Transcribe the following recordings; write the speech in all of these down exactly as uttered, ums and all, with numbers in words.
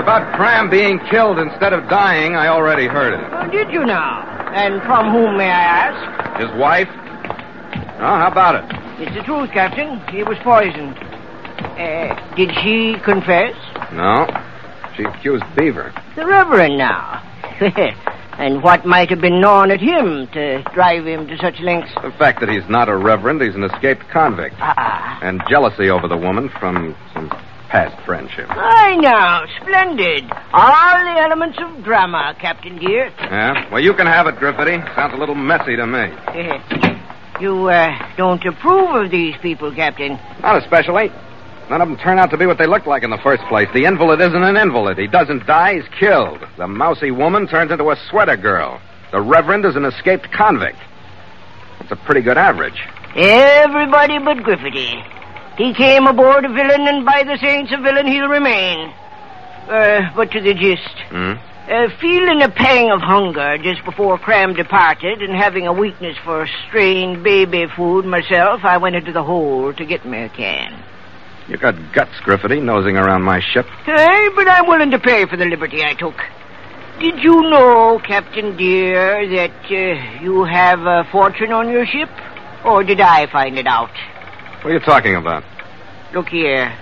About Cram being killed instead of dying, I already heard it. Oh, did you now? And from whom, may I ask? His wife? Oh, how about it? It's the truth, Captain. He was poisoned. Uh, did she confess? No. She accused Beaver. The Reverend now. And what might have been gnawing at him to drive him to such lengths? The fact that he's not a reverend, he's an escaped convict. Ah. And jealousy over the woman from some past friendship. Aye, now, splendid. All the elements of drama, Captain dear. Yeah? Well, you can have it, Griffiths. Sounds a little messy to me. You, uh, don't approve of these people, Captain? Not especially. None of them turn out to be what they look like in the first place. The invalid isn't an invalid. He doesn't die, he's killed. The mousy woman turns into a sweater girl. The Reverend is an escaped convict. That's a pretty good average. Everybody but Griffiths. He came aboard a villain, and by the saints, a villain he'll remain. Uh, but to the gist. Hmm? Uh, feeling a pang of hunger just before Cram departed, and having a weakness for strained baby food myself, I went into the hold to get me a can. You got guts, Griffiths, nosing around my ship. Hey, but I'm willing to pay for the liberty I took. Did you know, Captain dear, that uh, you have a fortune on your ship? Or did I find it out? What are you talking about? Look here.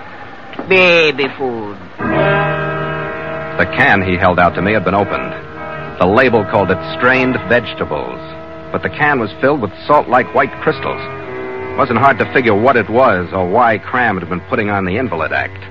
Baby food. The can he held out to me had been opened. The label called it strained vegetables. But the can was filled with salt-like white crystals. It wasn't hard to figure what it was or why Cram had been putting on the Invalid Act.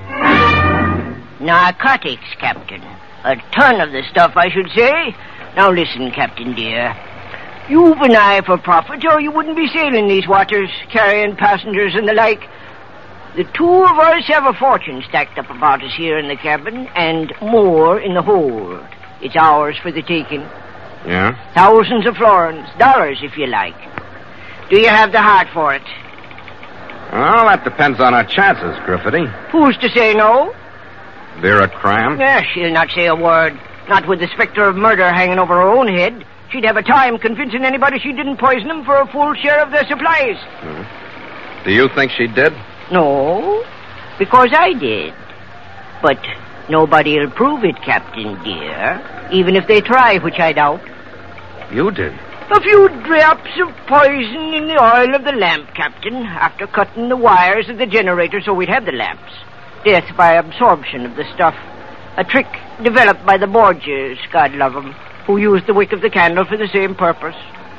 Narcotics, Captain. A ton of the stuff, I should say. Now listen, Captain dear. You've an eye for profit, or you wouldn't be sailing these waters, carrying passengers and the like. The two of us have a fortune stacked up about us here in the cabin, and more in the hold. It's ours for the taking. Yeah? Thousands of florins, dollars if you like. Do you have the heart for it? Well, that depends on our chances, Griffiths. Who's to say no? Vera Cram? Yeah, she'll not say a word. Not with the specter of murder hanging over her own head. She'd have a time convincing anybody she didn't poison them for a full share of their supplies. Hmm. Do you think she did? No, because I did. But nobody'll prove it, Captain dear. Even if they try, which I doubt. You did? A few drops of poison in the oil of the lamp, Captain, after cutting the wires of the generator so we'd have the lamps. Death by absorption of the stuff. A trick developed by the Borgias, God love 'em, who used the wick of the candle for the same purpose.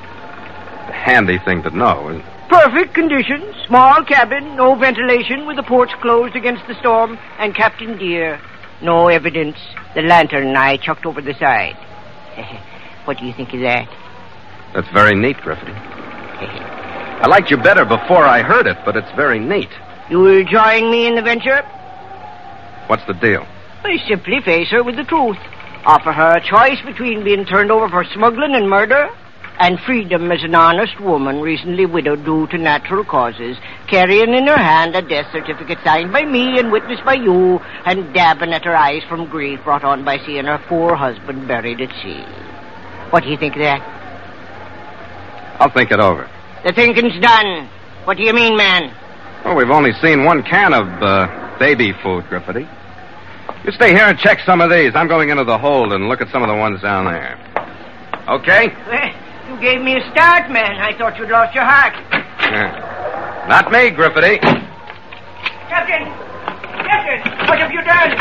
A handy thing to know, isn't it? Perfect conditions. Small cabin, no ventilation, with the ports closed against the storm. And, Captain dear, no evidence. The lantern I chucked over the side. What do you think of that? That's very neat, Griffiths. I liked you better before I heard it, but it's very neat. You will join me in the venture? What's the deal? I simply face her with the truth. Offer her a choice between being turned over for smuggling and murder and freedom as an honest woman recently widowed due to natural causes, carrying in her hand a death certificate signed by me and witnessed by you, and dabbing at her eyes from grief brought on by seeing her poor husband buried at sea. What do you think of that? I'll think it over. The thinking's done. What do you mean, man? Well, we've only seen one can of uh, baby food, Griffiths. You stay here and check some of these. I'm going into the hold and look at some of the ones down there. Okay? Well, you gave me a start, man. I thought you'd lost your heart. Yeah. Not me, Griffiths. Captain! Captain! What have you done?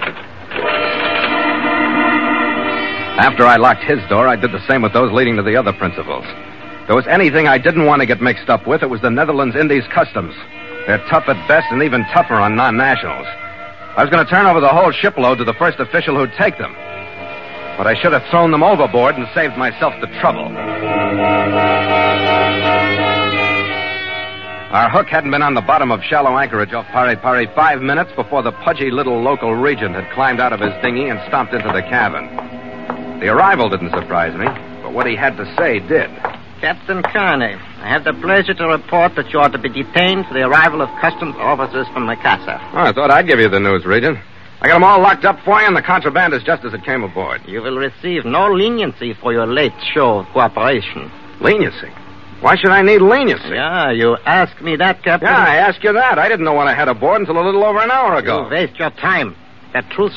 After I locked his door, I did the same with those leading to the other principals. If there was anything I didn't want to get mixed up with, it was the Netherlands Indies Customs. They're tough at best and even tougher on non-nationals. I was going to turn over the whole shipload to the first official who'd take them. But I should have thrown them overboard and saved myself the trouble. Our hook hadn't been on the bottom of shallow anchorage off Pari Pari five minutes before the pudgy little local regent had climbed out of his dinghy and stomped into the cabin. The arrival didn't surprise me, but what he had to say did. Captain Carney, I have the pleasure to report that you are to be detained for the arrival of customs officers from Mikasa. Oh, I thought I'd give you the news, Regent. I got them all locked up for you, and the contraband is just as it came aboard. You will receive no leniency for your late show of cooperation. Leniency? Why should I need leniency? Yeah, you asked me that, Captain. Yeah, I asked you that. I didn't know what I had aboard until a little over an hour ago. You waste your time. That truth